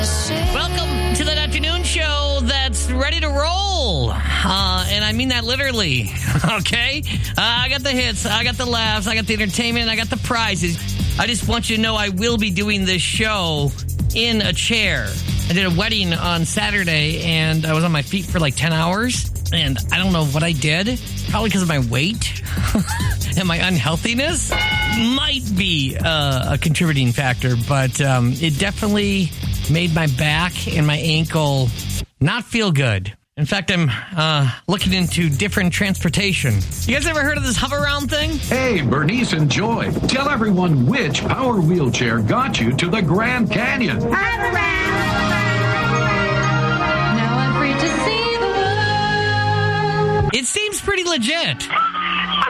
Welcome to that afternoon show that's ready to roll. And I mean that literally, okay? I got the hits, I got the laughs, I got the entertainment, I got the prizes. I just want you to know I will be doing this show in a chair. I did a wedding on Saturday, and I was on my feet for like 10 hours. And I don't know what I did. Probably because of my weight and my unhealthiness. Might be a contributing factor, but it definitely made my back and my ankle not feel good. In fact, I'm looking into different transportation. You guys ever heard of this hover around thing? Hey, Bernice and Joy, tell everyone which power wheelchair got you to the Grand Canyon. Hover around. Now I'm free to see the world. It seems pretty legit.